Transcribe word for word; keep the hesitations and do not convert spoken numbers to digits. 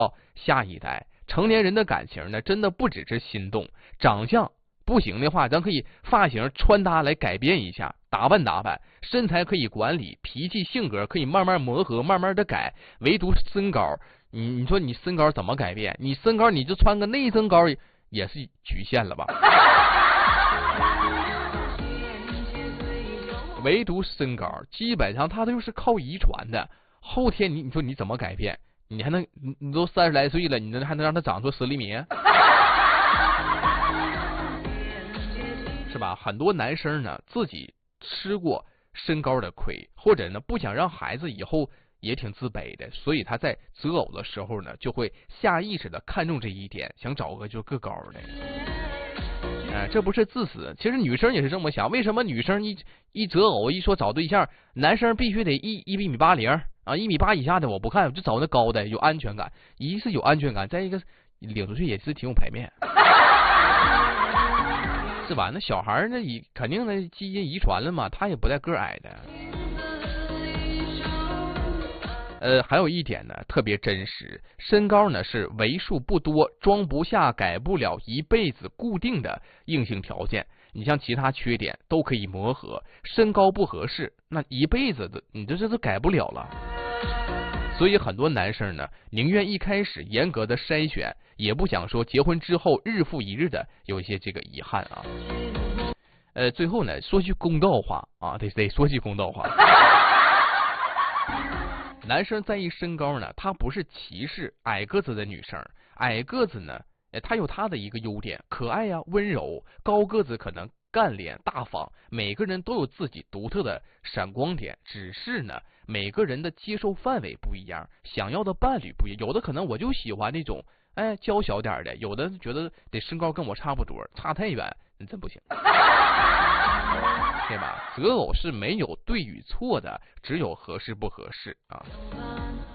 下一代。成年人的感情呢，真的不只是心动，长相不行的话，咱可以发型穿搭来改变一下，打扮打扮，身材可以管理，脾气性格可以慢慢磨合，慢慢的改。唯独身高，你你说你身高怎么改变？你身高你就穿个内增高也是局限了吧？唯独身高，基本上它都是靠遗传的，后天你你说你怎么改变？你还能你你都三十来岁了，你能还能让它长出十厘米？是吧？很多男生呢自己吃过身高的亏，或者呢不想让孩子以后也挺自卑的，所以他在择偶的时候呢就会下意识的看重这一点，想找个就个高的。呃，这不是自私，其实女生也是这么想。为什么女生一一择偶一说找对象，男生必须得一一米八零啊，一米八以下的我不看，我就找那高的，有安全感。一是有安全感，再一个领出去也是挺有排面，是吧？那小孩那以肯定的基因遗传了嘛，他也不带个矮的。呃，还有一点呢，特别真实，身高呢是为数不多装不下、改不了一辈子固定的硬性条件。你像其他缺点都可以磨合，身高不合适，那一辈子的你这这都改不了了。所以很多男生呢，宁愿一开始严格的筛选，也不想说结婚之后日复一日的有一些这个遗憾啊。呃，最后呢，说句公道话啊，得得说句公道话。男生在意身高呢，他不是歧视矮个子的女生，矮个子呢，他有他的一个优点，可爱呀、啊，温柔；高个子可能干练大方。每个人都有自己独特的闪光点，只是呢，每个人的接受范围不一样，想要的伴侣不一样。有的可能我就喜欢那种哎娇小点的，有的觉得得身高跟我差不多，差太远那真不行。对吧？择偶是没有对与错的，只有合适不合适啊。